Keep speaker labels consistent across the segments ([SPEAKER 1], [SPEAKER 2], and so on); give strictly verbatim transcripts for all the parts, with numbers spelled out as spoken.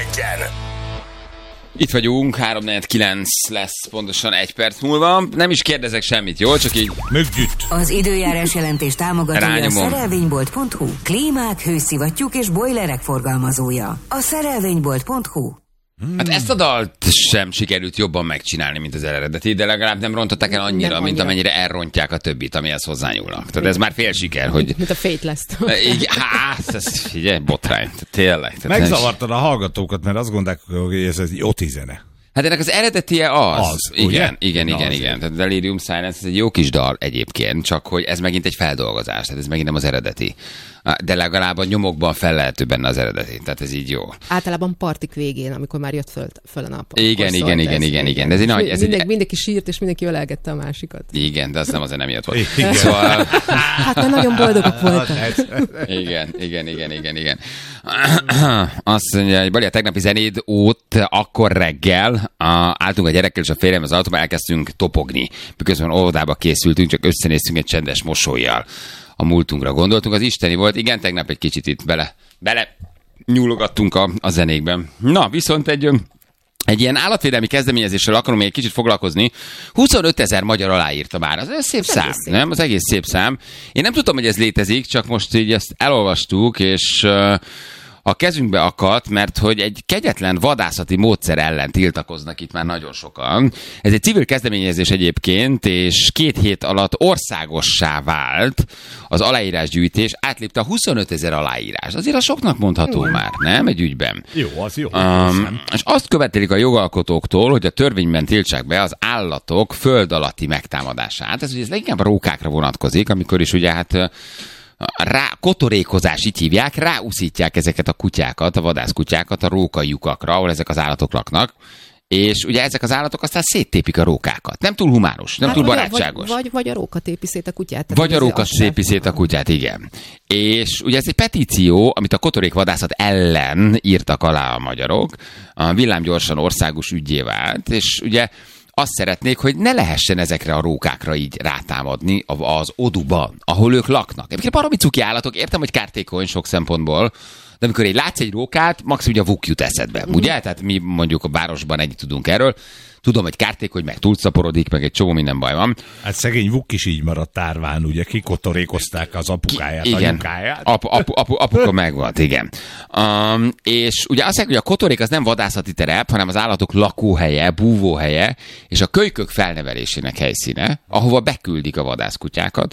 [SPEAKER 1] Pénteken!
[SPEAKER 2] Itt vagyunk, három negyven kilenc lesz pontosan egy perc múlva. Nem is kérdezek semmit, jól? Csak így...
[SPEAKER 3] Möggyütt.
[SPEAKER 4] Az időjárás jelentés támogatója a
[SPEAKER 2] Rányomom.
[SPEAKER 4] szerelvénybolt pont hu. Klímák, hőszivattyúk és bojlerek forgalmazója. A szerelvénybolt pont hu.
[SPEAKER 2] Hát ezt a dalt sem sikerült jobban megcsinálni, mint az eredeti, de legalább nem rontották el annyira,
[SPEAKER 5] Nem
[SPEAKER 2] mint
[SPEAKER 5] annyira.
[SPEAKER 2] amennyire elrontják a többit, amihez hozzányúlnak. Tehát ez már fél siker, hogy...
[SPEAKER 5] Mint a Fateless.
[SPEAKER 2] Igen, hát, ez figyelj, botrány, tényleg. Tehát nem is-
[SPEAKER 3] Megzavartad a hallgatókat, mert azt gondolják, hogy ez egy Oti zene.
[SPEAKER 2] Hát ennek az eredetie az.
[SPEAKER 3] Az,
[SPEAKER 2] igen,
[SPEAKER 3] ugye?
[SPEAKER 2] igen,
[SPEAKER 3] Na,
[SPEAKER 2] igen,
[SPEAKER 3] azért.
[SPEAKER 2] igen. Tehát Delirium Silence ez egy jó kis dal egyébként, csak hogy ez megint egy feldolgozás, tehát ez megint nem az eredeti. De legalább a nyomokban fellehető benne az eredeti, tehát ez így jó.
[SPEAKER 5] Általában partik végén, amikor már jött föl, föl a nap.
[SPEAKER 2] Igen,
[SPEAKER 5] akkor
[SPEAKER 2] igen,
[SPEAKER 5] szólt
[SPEAKER 2] igen,
[SPEAKER 5] ez.
[SPEAKER 2] igen, igen. Ez egy nagy- ez egy-
[SPEAKER 5] Mindenki, mindenki sírt, és mindenki ölelgette a másikat.
[SPEAKER 2] Igen, de az nem azért nem jött volt.
[SPEAKER 3] Igen.
[SPEAKER 2] Szóval...
[SPEAKER 5] Hát már nagyon boldogok voltak.
[SPEAKER 2] Igen, igen, igen, igen, igen. Azt mondja, hogy Bali, a tegnapi zenéd ót akkor reggel a, álltunk a gyerekkel és a férjem az autóban, elkezdtünk topogni. Miközben óvodába készültünk, csak összenéztünk egy csendes mosollyal. A múltunkra gondoltunk, az isteni volt. Igen, tegnap egy kicsit itt bele, bele nyúlogattunk a, a zenékben. Na, viszont egy... ö, Egy ilyen állatvédelmi kezdeményezéssel akarom még egy kicsit foglalkozni. huszonöt ezer magyar aláírta már. Az egy szép szám,
[SPEAKER 5] szép.
[SPEAKER 2] nem? Az egész szép szám. Én nem tudtam, hogy ez létezik, csak most így ezt elolvastuk, és uh, a kezünkbe akadt, mert hogy egy kegyetlen vadászati módszer ellen tiltakoznak itt már nagyon sokan. Ez egy civil kezdeményezés egyébként, és két hét alatt országossá vált az aláírásgyűjtés, átlépte a huszonöt ezer aláírás. Azért a soknak mondható már, nem? Egy ügyben.
[SPEAKER 3] Jó, az jó.
[SPEAKER 2] Um, és azt követelik a jogalkotóktól, hogy a törvényben tiltsák be az állatok föld alatti megtámadását. Ez ugye ez leginkább a rókákra vonatkozik, amikor is ugye hát ö, rá, kotorékozás, így hívják, ráúszítják ezeket a kutyákat, a vadászkutyákat a rókajukakra, ahol ezek az állatok laknak. És ugye ezek az állatok aztán széttépik a rókákat. Nem túl humános, nem
[SPEAKER 5] Hát
[SPEAKER 2] túl
[SPEAKER 5] vagy a-
[SPEAKER 2] barátságos.
[SPEAKER 5] Vagy, vagy, vagy a róka tépi szét a kutyát. Tehát
[SPEAKER 2] Vagy a
[SPEAKER 5] ez
[SPEAKER 2] róka
[SPEAKER 5] az se-
[SPEAKER 2] szépi szét a kutyát, igen. És ugye ez egy petíció, amit a kotorékvadászat ellen írtak alá a magyarok, a villámgyorsan országos üggyé vált, és ugye azt szeretnék, hogy ne lehessen ezekre a rókákra így rátámadni az oduban, ahol ők laknak. Egyébként baromi cuki állatok, értem, hogy kártékony sok szempontból, de amikor egy látsz egy rókát, maximum ugye a vuk jut eszedbe, ugye? Tehát mi mondjuk a városban ennyit tudunk erről. Tudom, hogy kártékony, meg túlszaporodik, meg egy csomó minden baj van.
[SPEAKER 3] Hát szegény Vuk is így maradt tárván, ugye, kikotorékozták az apukáját,
[SPEAKER 2] Igen.
[SPEAKER 3] anyukáját.
[SPEAKER 2] Apu, apu, apu, apuka megvolt, igen. Um, és ugye azt mondják, hogy a kotorék az nem vadászati terep, hanem az állatok lakóhelye, búvóhelye, és a kölykök felnevelésének helyszíne, ahova beküldik a vadászkutyákat,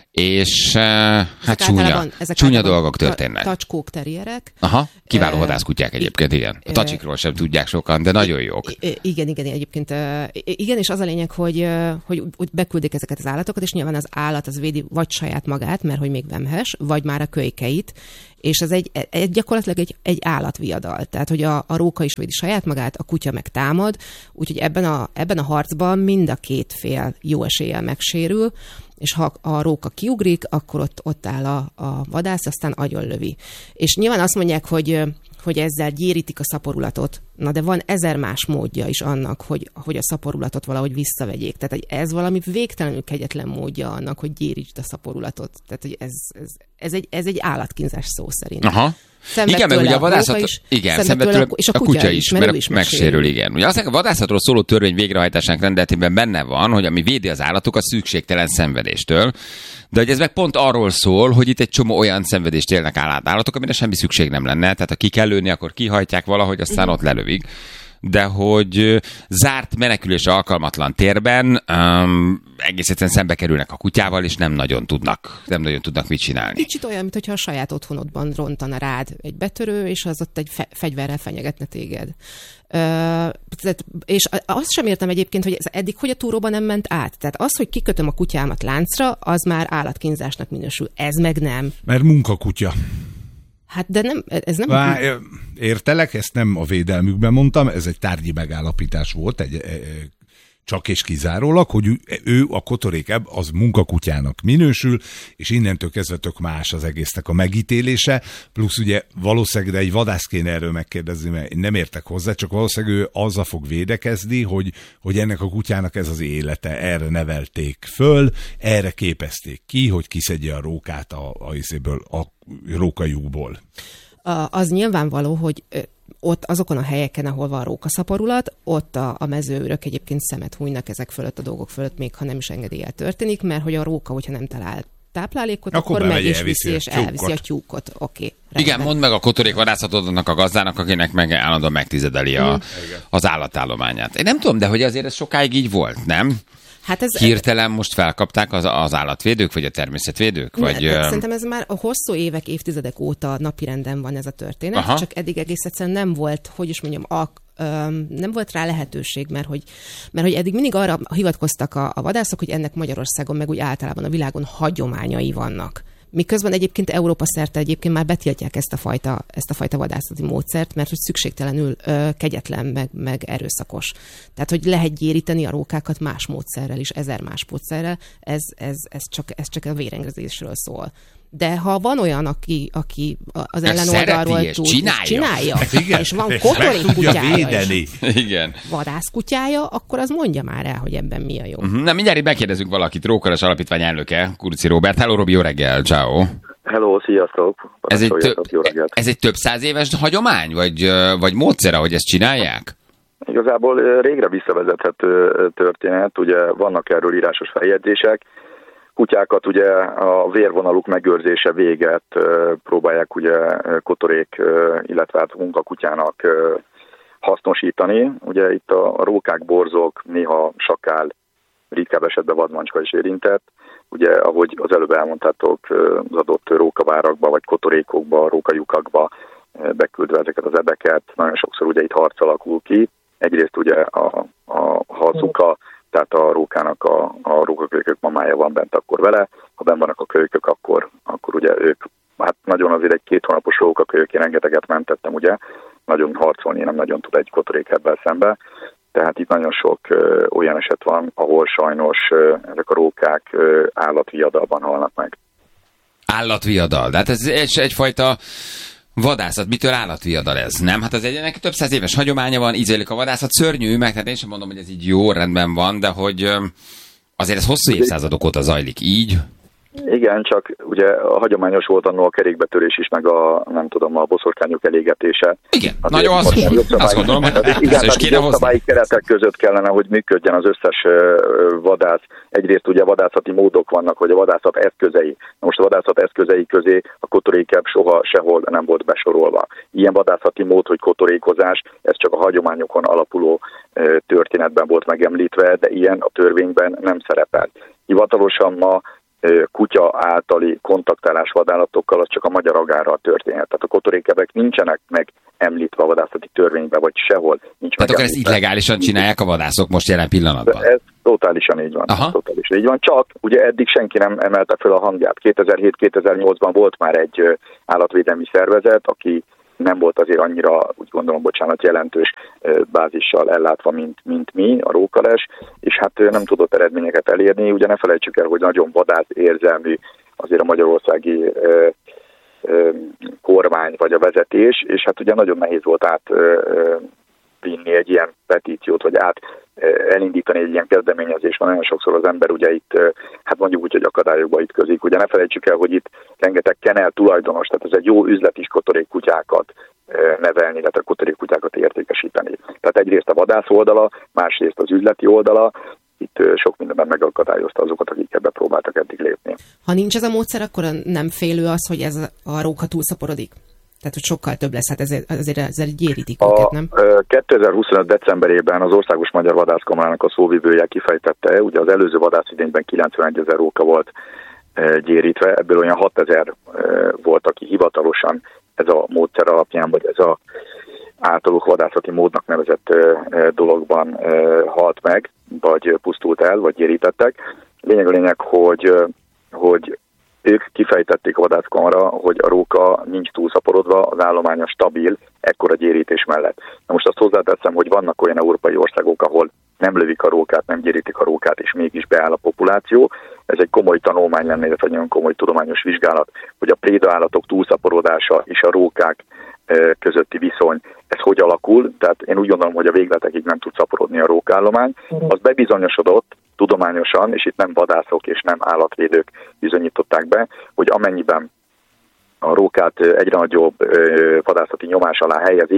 [SPEAKER 2] és uh, hát
[SPEAKER 5] Ezek
[SPEAKER 2] csúnya,
[SPEAKER 5] általában- ezek
[SPEAKER 2] csúnya
[SPEAKER 5] általában
[SPEAKER 2] dolgok
[SPEAKER 5] ta-
[SPEAKER 2] történnek.
[SPEAKER 5] Tacskók, terrierek.
[SPEAKER 2] Aha, kiváló
[SPEAKER 5] Ö,
[SPEAKER 2] vadászkutyák egyébként, igen. A tacsikról sem tudják sokan, de nagyon jók.
[SPEAKER 5] I- Igen, igen, egyébként ö, igen, és az a lényeg, hogy, ö, hogy úgy beküldik ezeket az állatokat, és nyilván az állat az védi vagy saját magát, mert hogy még vemhes, vagy már a kölykeit, és ez egy, egy gyakorlatilag egy, egy állatviadal. Tehát, hogy a, a róka is védi saját magát, a kutya meg támad, úgyhogy ebben a, ebben a harcban mind a két fél jó eséllyel megsérül, és ha a róka kiugrik, akkor ott, ott áll a, a vadász, aztán agyonlövi. És nyilván azt mondják, hogy hogy ezzel gyérítik a szaporulatot. Na de van ezer más módja is annak, hogy, hogy a szaporulatot valahogy visszavegyék. Tehát hogy ez valami végtelenül kegyetlen módja annak, hogy gyérítsd a szaporulatot. Tehát hogy ez, ez, ez, egy, ez egy állatkínzás szó szerint.
[SPEAKER 2] Aha.
[SPEAKER 5] Szenved
[SPEAKER 2] Igen, meg
[SPEAKER 5] tőle
[SPEAKER 2] ugye a vadászat,
[SPEAKER 5] róka is,
[SPEAKER 2] igen,
[SPEAKER 5] szenved
[SPEAKER 2] szenved
[SPEAKER 5] tőle
[SPEAKER 2] tőle
[SPEAKER 5] és a kutya is, mert
[SPEAKER 2] mert
[SPEAKER 5] ő is
[SPEAKER 2] megsérül, igen. Ugye azt a vadászatról szóló törvény végrehajtásának rendeletében benne van, hogy ami védi az állatokat szükségtelen szenvedéstől, de hogy ez meg pont arról szól, hogy itt egy csomó olyan szenvedést élnek át állatok, amire semmi szükség nem lenne. Tehát ha ki kell lőni, akkor kihajtják valahogy, aztán ott lelövik. De hogy ö, zárt menekülésre alkalmatlan térben um, egész egyszerűen szembe kerülnek a kutyával, és nem nagyon tudnak, nem nagyon tudnak mit csinálni.
[SPEAKER 5] Kicsit olyan, mintha a saját otthonodban rontana rád egy betörő, és az ott egy fe- fegyverrel fenyegetne téged. Ö, tehát, és azt sem értem egyébként, hogy ez eddig hogy a túróban nem ment át. Tehát az, hogy kikötöm a kutyámat láncra, az már állatkínzásnak minősül. Ez meg nem.
[SPEAKER 3] Mert munkakutya.
[SPEAKER 5] Hát de nem, ez nem...
[SPEAKER 3] Vá, értelek, ezt nem a védelmükben mondtam, ez egy tárgyi megállapítás volt, egy, e, csak és kizárólag, hogy ő, ő a kotorék az munkakutyának minősül, és innentől kezdve tök más az egésznek a megítélése, plusz ugye valószínűleg, de egy vadász kéne erről megkérdezni, mert én nem értek hozzá, csak valószínűleg ő azzal fog védekezni, hogy, hogy ennek a kutyának ez az élete, erre nevelték föl, erre képezték ki, hogy kiszedje a rókát a, a, a rókajúból.
[SPEAKER 5] Az nyilvánvaló, hogy ott azokon a helyeken, ahol van rókaszaporulat, ott a, a mezőőrök egyébként szemet hújnak ezek fölött a dolgok fölött, még ha nem is engedéllyel történik, mert hogy a róka, hogyha nem talál táplálékot, akkor, akkor meg is viszi, és elviszi a tyúkot. Oké. Okay,
[SPEAKER 2] igen, mondd meg a kotorékvadászatodnak a gazdának, akinek meg állandóan megtizedeli a, mm. az állatállományát. Én nem tudom, de hogy azért ez sokáig így volt, nem? Hát ez hirtelen most felkapták az, az állatvédők, vagy a természetvédők? Vagy,
[SPEAKER 5] ne, szerintem ez már a hosszú évek, évtizedek óta napirenden van ez a történet, aha. csak eddig egész egyszerűen nem volt, hogy is mondjam, a, öm, nem volt rá lehetőség, mert hogy, mert hogy eddig mindig arra hivatkoztak a, a vadászok, hogy ennek Magyarországon, meg úgy általában a világon hagyományai vannak. Miközben egyébként Európa szerte egyébként már betiltják ezt a fajta, ezt a fajta vadászati módszert, mert hogy szükségtelenül ö, kegyetlen, meg, meg erőszakos. Tehát, hogy lehet gyéríteni a rókákat más módszerrel is, ezer más módszerrel, ez, ez, ez, csak, ez csak a vérengezésről szól. De ha van olyan, aki, aki az ellenoldalról tud,
[SPEAKER 2] csinálja,
[SPEAKER 5] és, csinálja és van kotorik kutyája is,
[SPEAKER 2] igen.
[SPEAKER 5] vadászkutyája, akkor az mondja már el, hogy ebben mi a jó.
[SPEAKER 2] Uh-huh. Na, mindjárt megkérdezünk valakit, Rókaras Alapítvány elnöke, Kurci Róbert. Hello, Robi, jó reggel, ciao.
[SPEAKER 1] Hello, sziasztok.
[SPEAKER 2] Ez egy, több, ez egy több száz éves hagyomány, vagy, vagy módszer, ahogy ezt csinálják?
[SPEAKER 1] Igazából régre visszavezethető történet, ugye vannak erről írásos feljegyzések. Kutyákat ugye a vérvonaluk megőrzése véget próbálják ugye kotorék, illetve hát munkakutyának hasznosítani. Ugye itt a rókák, borzok, néha sakál, ritkább esetben vadmacska is érintett. Ugye, ahogy az előbb elmondtátok, az adott rókavárakba, vagy kotorékokba, rókajukakba beküldve ezeket az ebeket, nagyon sokszor ugye itt harc alakul ki. Egyrészt ugye a, a hazuka, tehát a rókának a, a rókakölykök mamája van bent akkor vele, ha benn vannak a kölykök, akkor, akkor ugye ők, hát nagyon azért egy két hónapos rókakölyök, én rengeteget mentettem, ugye, nagyon harcolni nem nagyon tud egy kotorék ebben szembe, tehát itt nagyon sok ö, olyan eset van, ahol sajnos ö, ezek a rókák ö, állatviadalban halnak meg.
[SPEAKER 2] Állatviadal, de hát ez egy, egyfajta vadászat, mitől állatviadal ez, nem? Hát az egy ennek több száz éves hagyománya van, így zajlik a vadászat, szörnyű, meg hát én sem mondom, hogy ez így jó rendben van, de hogy azért ez hosszú évszázadok óta zajlik így.
[SPEAKER 1] Igen, csak ugye a hagyományos volt annól a kerékbetörés is, meg a, nem tudom, a boszorkányok elégetése.
[SPEAKER 2] Igen, azért nagyon az, azt gondolom, hogy
[SPEAKER 1] igen, tehát jogszabályi keretek között kellene, hogy működjen az összes vadász. Egyrészt ugye vadászati módok vannak, hogy a vadászat eszközei. Most a vadászat eszközei közé a kotorékebb soha sehol nem volt besorolva. Ilyen vadászati mód, hogy kotorékozás, ez csak a hagyományokon alapuló történetben volt megemlítve, de ilyen a törvényben nem szerepel. Hivatalosan ma kutya általi kontaktálás vadállatokkal, az csak a magyar agárral történhet. Tehát a kotorékebek nincsenek meg említve a vadászati törvényben, vagy sehol nincs.
[SPEAKER 2] Tehát akkor ezt illegálisan csinálják a vadászok most jelen pillanatban?
[SPEAKER 1] Ez totálisan így van. Totálisan így van. Csak ugye eddig senki nem emelte fel a hangját. kétezer-hét kétezer-nyolcban volt már egy állatvédelmi szervezet, aki nem volt azért annyira, úgy gondolom, bocsánat, jelentős bázissal ellátva, mint, mint mi, a rókales, és hát nem tudott eredményeket elérni. Ugye ne felejtsük el, hogy nagyon vadász érzelmű azért a magyarországi ö, ö, kormány vagy a vezetés, és hát ugye nagyon nehéz volt átvinni egy ilyen petíciót, vagy át elindítani egy ilyen kezdeményezést, van nagyon sokszor az ember ugye itt, hát mondjuk úgy, hogy akadályokba ütközik. Ugye ne felejtsük el, hogy itt rengeteg kennel tulajdonos, tehát ez egy jó üzlet is kotorék kutyákat nevelni, illetve kotorék kutyákat értékesíteni. Tehát egyrészt a vadász oldala, másrészt az üzleti oldala, itt sok mindenben megakadályozta azokat, akik ebbe próbáltak eddig lépni.
[SPEAKER 5] Ha nincs ez a módszer, akkor nem félő az, hogy ez a róka túlszaporodik? Tehát, hogy sokkal több lesz, hát ezért, ezért, ezért gyérítik a őket, nem?
[SPEAKER 1] kétezer-huszonöt decemberében az Országos Magyar Vadászkamarának a szóvivője kifejtette, ugye az előző vadászidényben kilencvenegy ezer róka volt gyérítve, ebből olyan hatezer volt, aki hivatalosan ez a módszer alapján, vagy ez a általuk vadászati módnak nevezett dologban halt meg, vagy pusztult el, vagy gyérítettek. Lényeg a lényeg, hogy, hogy ők kifejtették a vadászkamara, hogy a róka nincs túlszaporodva, az állománya stabil, ekkora gyérítés mellett. Na most azt hozzáteszem, hogy vannak olyan európai országok, ahol nem lövik a rókát, nem gyérítik a rókát, és mégis beáll a populáció. Ez egy komoly tanulmány lenne, ez egy nagyon komoly tudományos vizsgálat, hogy a prédaállatok túlszaporodása és a rókák közötti viszony, ez hogy alakul. Tehát én úgy gondolom, hogy a végletekig nem tud szaporodni a rókállomány. Az bebizonyosodott tudományosan, és itt nem vadászok és nem állatvédők bizonyították be, hogy amennyiben a rókát egyre nagyobb vadászati nyomás alá helyezik, ott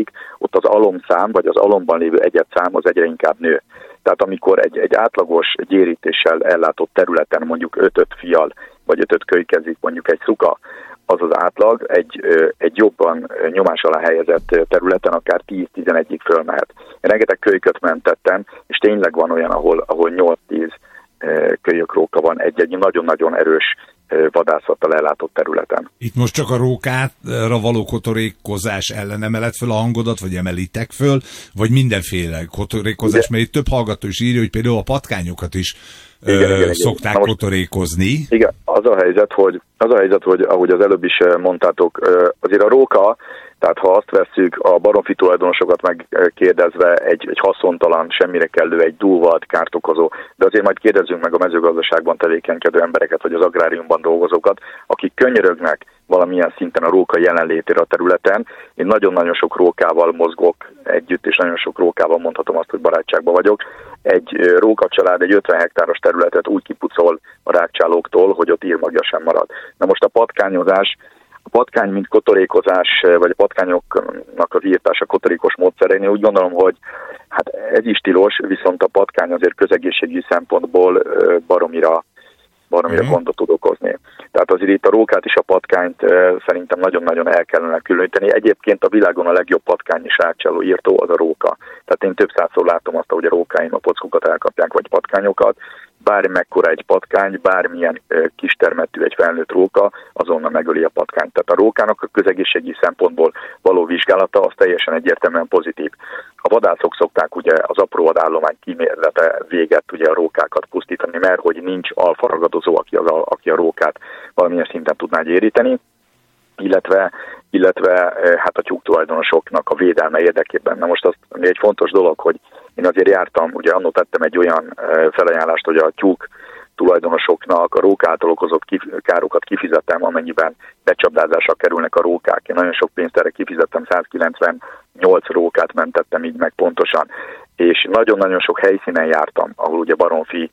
[SPEAKER 1] ott az alomszám, vagy az alomban lévő egyedszám az egyre inkább nő. Tehát amikor egy, egy átlagos gyérítéssel ellátott területen mondjuk öt-öt fial, vagy öt-öt kölykezik, mondjuk egy szuka, az az átlag egy, egy jobban nyomás alá helyezett területen akár tíz-tizenegyig fölmehet. Én rengeteg kölyköt mentettem, és tényleg van olyan, ahol, ahol nyolc-tíz kölyök róka van egy-egy nagyon-nagyon erős vadászattal ellátott területen.
[SPEAKER 3] Itt most csak a rókára való kotorékozás ellen emeled föl a hangodat, vagy emelitek föl, vagy mindenféle kotorékozás, igen. Mert itt több hallgató is írja, hogy például a patkányokat is igen, ö, igen, szokták igen. kotorékozni.
[SPEAKER 1] Igen, az a helyzet, hogy, az a helyzet, hogy ahogy az előbb is mondtátok, azért a róka, tehát ha azt vesszük, a baromfi tulajdonosokat megkérdezve egy, egy haszontalan, semmire kellő, egy dúlvad, kárt okozó, de azért majd kérdezzünk meg a mezőgazdaságban tevékenykedő embereket, vagy az agráriumban dolgozókat, akik könyörögnek valamilyen szinten a róka jelenlétére a területen. Én nagyon-nagyon sok rókával mozgok együtt, és nagyon sok rókával mondhatom azt, hogy barátságban vagyok. Egy rókacsalád egy ötven hektáros területet úgy kipucol a rágcsálóktól, hogy ott írmagja sem marad. Na most a patkányozás, a patkány, mint kotorékozás, vagy a patkányoknak az írtása kotorékos módszerén, én úgy gondolom, hogy hát ez is tilos, viszont a patkány azért közegészségügyi szempontból baromira, baromira uh-huh. gondot tud okozni. Tehát azért itt a rókát és a patkányt szerintem nagyon-nagyon el kellene különíteni. Egyébként a világon a legjobb patkány és rágcsáló írtó az a róka. Tehát én több százszor látom azt, hogy a rókáim a pockokat elkapják, vagy patkányokat. Bármekkora egy patkány, bármilyen kistermetű egy felnőtt róka, azonnal megöli a patkányt. Tehát a rókának a közegészségügyi szempontból való vizsgálata az teljesen egyértelműen pozitív. A vadászok szokták ugye az apró vadállomány kímélete véget ugye a rókákat pusztítani, mert hogy nincs alfaragadozó, aki, az a, aki a rókát valamilyen szinten tudná gyéríteni, illetve, illetve hát a tyúk tulajdonosoknak a védelme érdekében. Na most az egy fontos dolog, hogy én azért jártam, ugye annól tettem egy olyan felajánlást, hogy a tyúk tulajdonosoknak a rók által okozott kif- károkat kifizettem, amennyiben becsapdázásra kerülnek a rókák. Én nagyon sok pénzt erre kifizettem, százkilencvennyolc rókát mentettem így meg pontosan. És nagyon-nagyon sok helyszínen jártam, ahol ugye baromfi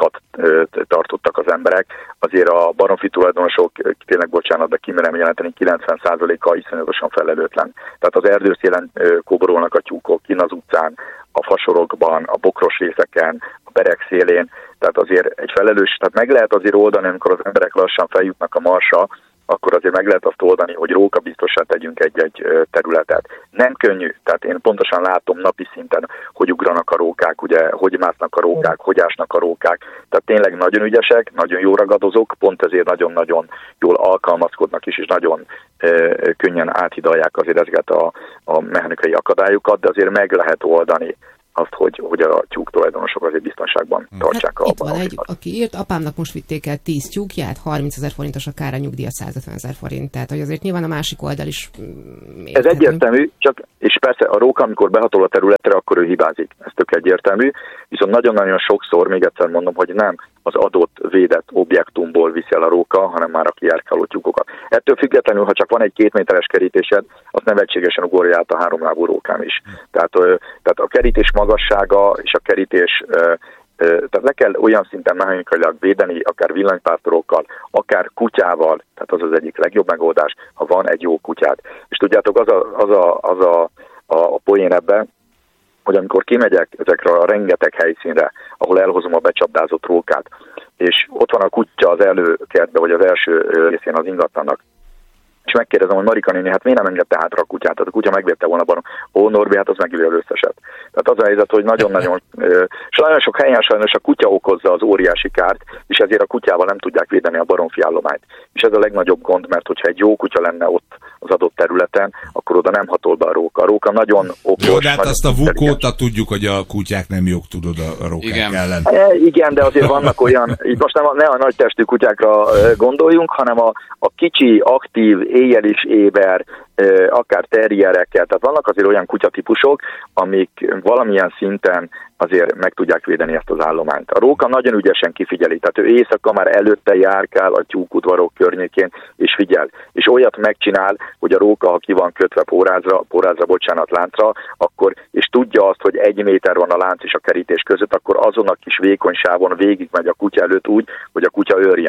[SPEAKER 1] tartottak az emberek. Azért a baromfi tulajdonosok, tényleg bocsánat, de kimerem jelenteni, kilencven százaléka iszonyatosan felelőtlen. Tehát az erdőszélen kóborolnak a tyúkok, kin az utcán, a fasorokban, a bokros részeken, a berek szélén. Tehát azért egy felelős, tehát meg lehet azért oldani, amikor az emberek lassan feljutnak a marsra, akkor azért meg lehet azt oldani, hogy rókabiztossá tegyünk egy-egy területet. Nem könnyű, tehát én pontosan látom napi szinten, hogy ugranak a rókák, ugye, hogy másznak a rókák, hogy ásnak a rókák. Tehát tényleg nagyon ügyesek, nagyon jó ragadozók, pont ezért nagyon-nagyon jól alkalmazkodnak is, és nagyon e, könnyen áthidalják azért ezeket a, a mechanikai akadályokat, de azért meg lehet oldani azt, hogy, hogy a tyúk tulajdonosok azért biztonságban tartsák
[SPEAKER 5] hát
[SPEAKER 1] a...
[SPEAKER 5] Itt van egy, aki írt, apámnak most vitték el tíz tyúkját, harmincezer forintos a kára, nyugdíja százötvenezer forint. Tehát, hogy azért nyilván a másik oldal is... Érthető.
[SPEAKER 1] Ez egyértelmű, csak, és persze a róka, amikor behatol a területre, akkor ő hibázik. Ez tök egyértelmű. Viszont nagyon-nagyon sokszor, még egyszer mondom, hogy nem az adott védett objektumból viszi el a róka, hanem már a kijárkáló tyúkokat. Ettől függetlenül, ha csak van egy két méteres kerítésed, azt nevetségesen ugorja át a háromlábú rókán is. Tehát, tehát a kerítés magassága és a kerítés, tehát le kell olyan szinten mechanikailag védeni, akár villanypártorokkal, akár kutyával, tehát az az egyik legjobb megoldás, ha van egy jó kutyát. És tudjátok, az a, az a, az a, a, a poén ebben, hogy amikor kimegyek ezekre a rengeteg helyszínre, ahol elhozom a becsapdázott rókát, és ott van a kutya az előkertben, vagy az első részén az ingatlannak, és megkérdezem, hogy Marika néni, hát miért nem engedte hátra a kutyát? Tehát a kutya megvette volna barom. Ó, Norbi, hát az megüli az összeset. Tehát az a helyzet, hogy nagyon-nagyon, és nagyon sok helyen sajnos a kutya okozza az óriási kárt, és ezért a kutyával nem tudják védeni a baromfi állományt. És ez a legnagyobb gond, mert hogyha egy jó kutya lenne ott az adott területen, akkor oda nem hatol be a róka. A róka nagyon okos.
[SPEAKER 3] Jó, de hát azt a vukóta tudjuk, hogy a kutyák nem jók, tudod, a rókák igen. ellen.
[SPEAKER 1] E, igen, de azért vannak olyan, itt most nem a, ne a nagy testű kutyákra gondoljunk, hanem a, a kicsi, aktív, éjjel is éber, akár terrierekkel, tehát vannak azért olyan kutyatípusok, amik valamilyen szinten azért meg tudják védeni ezt az állományt. A róka nagyon ügyesen kifigyeli, tehát ő éjszaka már előtte járkál a tyúkudvarok környékén, és figyel. És olyat megcsinál, hogy a róka, ha ki van kötve pórázra, pórázra, bocsánat, láncra, akkor, és tudja azt, hogy egy méter van a lánc és a kerítés között, akkor azon a kis vékony sávon végig megy a kutya előtt úgy, hogy a kutya őrjön.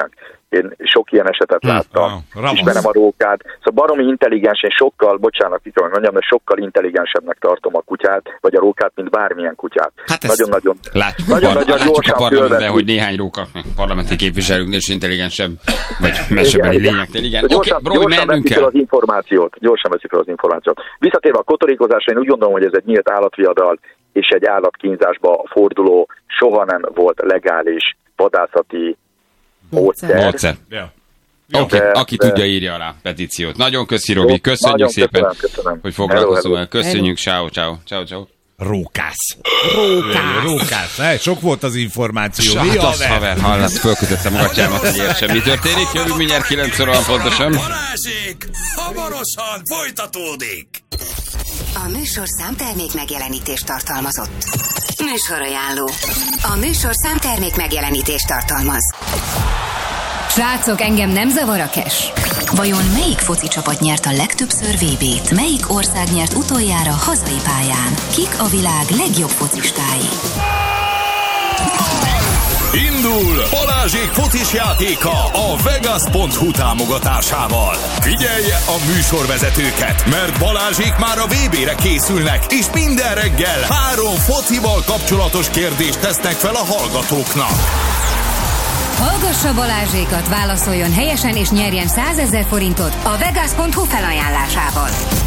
[SPEAKER 1] Én sok ilyen esetet láttam,
[SPEAKER 3] hmm,
[SPEAKER 1] ismerem a rókát. Szóval baromi intelligens, én sokkal, bocsánat, mit tudom, mondjam, de sokkal intelligensebbnek tartom a kutyát, vagy a rókát, mint bármilyen kutyát.
[SPEAKER 2] Hát ezt
[SPEAKER 1] nagyon-nagyon,
[SPEAKER 2] látjuk,
[SPEAKER 1] nagyon,
[SPEAKER 2] nagyon,
[SPEAKER 1] nagyon
[SPEAKER 2] látjuk a parlamentben,
[SPEAKER 1] fölveti.
[SPEAKER 2] hogy néhány róka parlamenti képviselőknél is intelligensebb, vagy mesebeli lényeknél. Igen, oké,
[SPEAKER 1] gyorsan,
[SPEAKER 2] okay, Robi, mennünk
[SPEAKER 1] veszi fel az információt. Gyorsan veszi fel az információt. Visszatérve a kotorékozásra, én úgy gondolom, hogy ez egy nyílt állatviadal és egy állatkínzásba forduló, soha nem volt legális vadászati módszer.
[SPEAKER 2] Módszer.
[SPEAKER 3] Ja.
[SPEAKER 2] Oké, okay,
[SPEAKER 1] De-
[SPEAKER 2] aki
[SPEAKER 1] de-
[SPEAKER 2] tudja, írja alá petíciót. Nagyon köszi, Robi, köszönjük
[SPEAKER 1] Nagyon
[SPEAKER 2] szépen,
[SPEAKER 1] köszönöm, köszönöm.
[SPEAKER 2] hogy foglalkoztunk
[SPEAKER 1] Hello,
[SPEAKER 2] el. Köszönjük, ciao, ciao, ciao, ciao.
[SPEAKER 3] Rókász.
[SPEAKER 5] Rókász.
[SPEAKER 3] Rókász. Eh, sok volt az információ. Mi
[SPEAKER 2] Sátasz,
[SPEAKER 3] haver?
[SPEAKER 2] haver, hallasz, fölkötöttem magatjámat, hogy értsem, mi történik. Jövünk mindjárt kilenc óra van pontosan.
[SPEAKER 6] Balázsék hamarosan folytatódik.
[SPEAKER 4] A műsorszám termék megjelenítést tartalmazott. Műsorajánló. A műsorszám termék megjelenítést tartalmaz. Srácok, engem nem zavar a cash. Vajon melyik foci csapat nyert a legtöbbször vé bét? Melyik ország nyert utoljára hazai pályán? Kik a világ legjobb focistái?
[SPEAKER 6] Indul Balázsék focis játéka a Vegas pont hu támogatásával. Figyelje a műsorvezetőket, mert Balázsék már a vé bére készülnek, és minden reggel három focival kapcsolatos kérdést tesznek fel a hallgatóknak.
[SPEAKER 4] Hallgassa Balázsékat, válaszoljon helyesen és nyerjen százezer forintot a Vegas pont hu felajánlásával.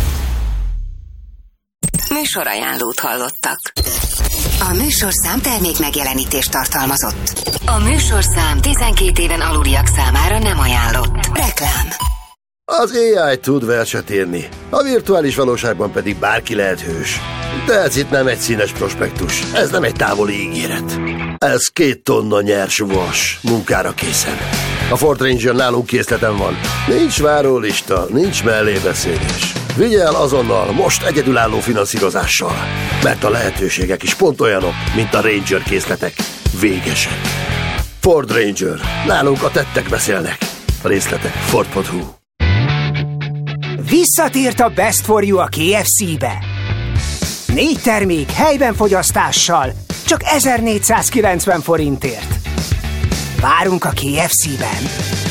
[SPEAKER 4] Műsorajánlót hallottak. A műsorszám termék megjelenítést tartalmazott. A műsorszám tizenkét éven aluliak számára nem ajánlott. Reklám.
[SPEAKER 7] Az á i tud verset írni, a virtuális valóságban pedig bárki lehet hős. De ez itt nem egy színes prospektus, ez nem egy távoli ígéret. Ez két tonna nyers vas, munkára készen. A Ford Ranger nálunk készleten van. Nincs várólista, nincs mellébeszélés. Vigye el azonnal, most egyedülálló finanszírozással. Mert a lehetőségek is pont olyanok, mint a Ranger készletek. Végesek. Ford Ranger. Nálunk a tettek beszélnek. A részletek Ford pont hu.
[SPEAKER 8] Visszatért a Best for You a ká ef cé-be. Négy termék helyben fogyasztással, csak ezernégyszázkilencven forintért. Várunk a ká ef cé-ben.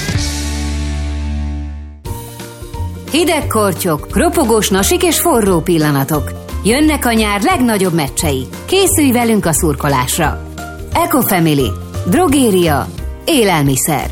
[SPEAKER 4] Hideg kortyok, ropogós nasik és forró pillanatok. Jönnek a nyár legnagyobb meccsei. Készülj velünk a szurkolásra. Ecofamily. Drogéria. Élelmiszer.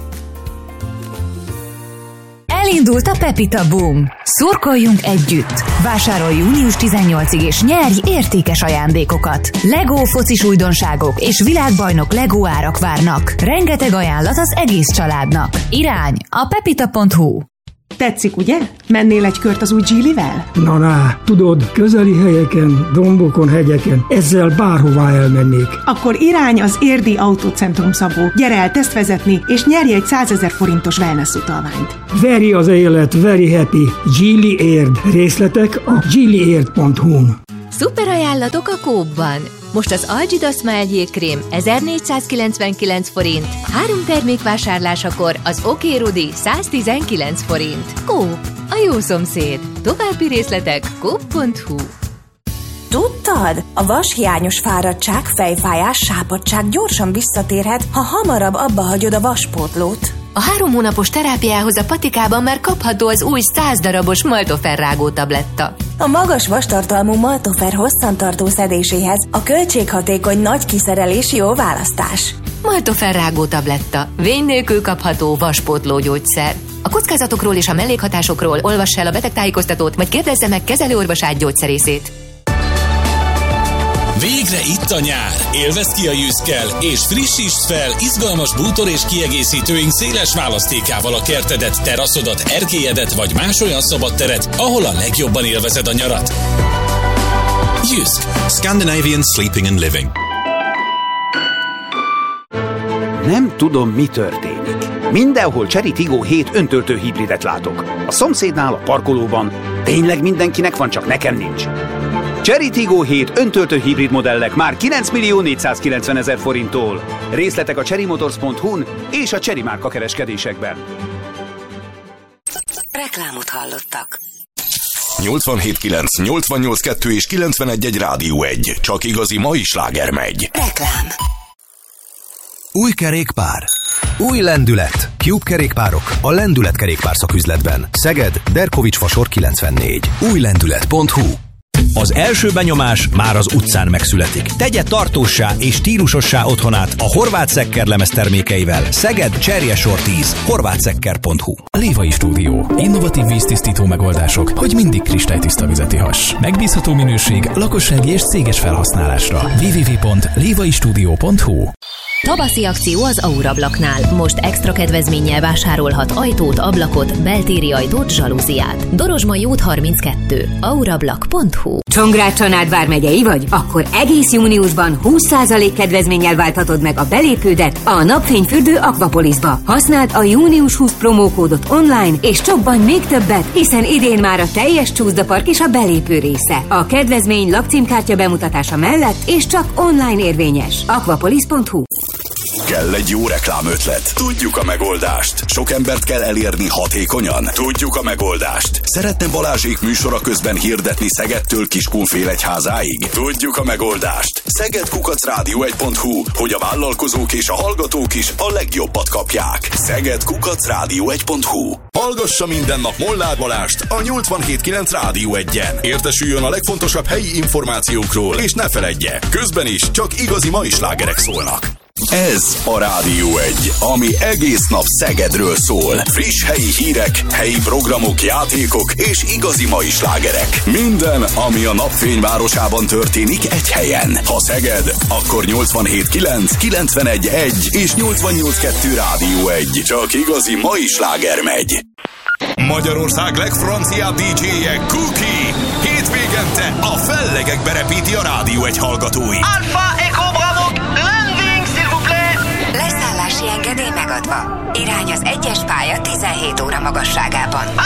[SPEAKER 9] Elindult a Pepita Boom. Szurkoljunk együtt. Vásárolj június tizennyolcadikáig és nyerj értékes ajándékokat. Lego focis újdonságok és világbajnok Lego árak várnak. Rengeteg ajánlat az egész családnak. Irány a pepita pont hu.
[SPEAKER 10] Tetszik, ugye? Mennél egy kört az új Geely-vel?
[SPEAKER 11] Na, na, tudod, közeli helyeken, dombokon, hegyeken, ezzel bárhová elmennék.
[SPEAKER 10] Akkor irány az Érdi Autócentrum, Szabó. Gyere el tesztvezetni, és nyerj egy százezer forintos wellness utalványt.
[SPEAKER 11] Veri az élet, very happy. Geely Érd. Részletek a geely érd pont hu-n.
[SPEAKER 12] Szuper ajánlatok a Coop-ban. Most az Algida Smile jégkrém ezernégyszázkilencvenkilenc forint, három termék vásárlásakor az Oké Rudi száztizenkilenc forint. Coop, a jó szomszéd. További részletek coop pont hu.
[SPEAKER 13] Tudtad? A vashiányos fáradtság, fejfájás, sápadtság gyorsan visszatérhet, ha hamarabb abba hagyod a vaspótlót.
[SPEAKER 12] A három hónapos terápiához a patikában már kapható az új száz darabos Maltofer rágó tabletta.
[SPEAKER 13] A magas vastartalmú Maltofer hosszantartó szedéséhez a költséghatékony nagy kiszerelés jó választás.
[SPEAKER 12] Maltofer rágó tabletta. Vény nélkül kapható vaspótló gyógyszer. A kockázatokról és a mellékhatásokról olvass el a betegtájékoztatót, vagy kérdezze meg kezelőorvosát gyógyszerészét.
[SPEAKER 6] Végre itt a nyár! Élvezd ki a Jyskkel, és frissítsd fel izgalmas bútor és kiegészítőink széles választékával a kertedet, teraszodat, erkélyedet vagy más olyan szabad teret, ahol a legjobban élvezed a nyarat. Jysk.
[SPEAKER 14] Scandinavian Sleeping and Living.
[SPEAKER 8] Nem tudom, mi történik. Mindenhol Chery Tiggo hét öntöltő hibridet látok. A szomszédnál, a parkolóban. Tényleg mindenkinek van, csak nekem nincs. Chery Tiggo hét öntöltő hibrid modellek már kilencmillió négyszázkilencvenezer forinttól. Részletek a chery motors pont hu-n és a Chery márka kereskedésekben.
[SPEAKER 4] Reklámot hallottak.
[SPEAKER 14] nyolcvanhét kilenc, nyolcvannyolc kettő és kilencvenegy egy Rádió egy. Csak igazi mai sláger megy.
[SPEAKER 4] Reklám.
[SPEAKER 15] Új kerékpár. Új lendület. Cube kerékpárok a Lendület kerékpár szaküzletben. Szeged, Derkovics fasor kilencvennégy. új lendület pont hu.
[SPEAKER 16] Az első benyomás már az utcán megszületik. Tegye tartóssá és stílusossá otthonát a Horváth Szekker lemez termékeivel. Szeged, Cserjesor tíz. horváth szekker pont hu.
[SPEAKER 17] Lévai Stúdió. Innovatív víztisztító megoldások, hogy mindig kristálytiszta vizet ihass. Megbízható minőség, lakossági és céges felhasználásra. double-u double-u double-u pont lévai stúdió pont hu.
[SPEAKER 12] Tavaszi akció az Aurablaknál. Most extra kedvezménnyel vásárolhat ajtót, ablakot, beltéri ajtót, zsalúziát. Dorozsmai út harminckettő. aurablak pont hu.
[SPEAKER 4] Csongrád-Csanád vármegyei vagy? Akkor egész júniusban húsz százalék kedvezménnyel válthatod meg a belépődet a napfényfürdő Aquapolisba. Használd a június húsz promókódot online, és csobban még többet, hiszen idén már a teljes csúszdapark is a belépő része. A kedvezmény lakcímkártya bemutatása mellett, és csak online érvényes. aquapolis pont hu.
[SPEAKER 6] Kell egy jó reklámötlet? Tudjuk a megoldást. Sok embert kell elérni hatékonyan? Tudjuk a megoldást. Szeretne Balázsék műsora közben hirdetni Szegedtől Kiskunfélegyházáig? Tudjuk a megoldást. Szeged kukac rádió egy pont hu, hogy a vállalkozók és a hallgatók is a legjobbat kapják. Szeged kukac rádió egy pont hu. Hallgassa minden nap Molnár Balást a nyolcvanhét kilenc Rádió egyen. Értesüljön a legfontosabb helyi információkról, és ne feledje, közben is csak igazi mai slágerek szólnak. Ez a Rádió egy, ami egész nap Szegedről szól. Friss helyi hírek, helyi programok, játékok és igazi mai slágerek. Minden, ami a napfényvárosában történik egy helyen. Ha Szeged, akkor nyolcvanhét kilenc, kilencvenegy egy és nyolcvannyolc kettő Rádió egy. Csak igazi mai sláger megy. Magyarország legfranciább dé dzséje Cookie hétvégente a fellegekbe repíti a Rádió egy hallgatóit.
[SPEAKER 18] Alpha Echo Bravo, landing s'il vous plaît!
[SPEAKER 4] Leszállási engedély megadva. Irány az egyes pálya tizenhét óra magasságában.